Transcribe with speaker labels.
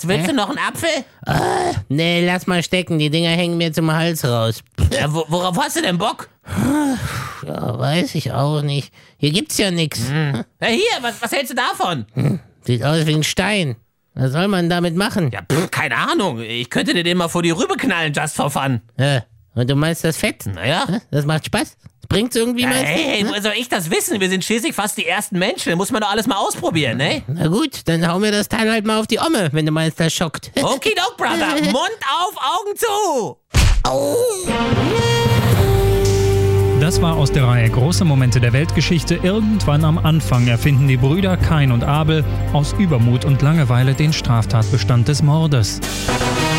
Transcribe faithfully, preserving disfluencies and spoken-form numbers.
Speaker 1: Schatz, willst du noch einen Apfel?
Speaker 2: Ah, nee, lass mal stecken, die Dinger hängen mir zum Hals raus.
Speaker 1: Ja, wo, worauf hast du denn Bock?
Speaker 2: Ja, weiß ich auch nicht. Hier gibt's ja nix.
Speaker 1: Hm. Na hier, was, was hältst du davon?
Speaker 2: Hm. Sieht aus wie ein Stein. Was soll man damit machen?
Speaker 1: Ja, pff, keine Ahnung. Ich könnte dir den mal vor die Rübe knallen, just for fun.
Speaker 2: Ja, und du meinst das Fett?
Speaker 1: Naja.
Speaker 2: Das macht Spaß. Das bringt's irgendwie,
Speaker 1: Ja,
Speaker 2: meinst du?
Speaker 1: hey, woher soll ich das wissen? Wir sind schließlich fast die ersten Menschen. Da muss man doch alles mal ausprobieren, ne?
Speaker 2: Na gut, dann hau mir das Teil halt mal auf die Omme, wenn du meinst, das schockt.
Speaker 1: Okidok, Brother. Mund auf, Augen zu.
Speaker 2: Au.
Speaker 3: Das war aus der Reihe Große Momente der Weltgeschichte. Irgendwann am Anfang erfinden die Brüder Kain und Abel aus Übermut und Langeweile den Straftatbestand des Mordes.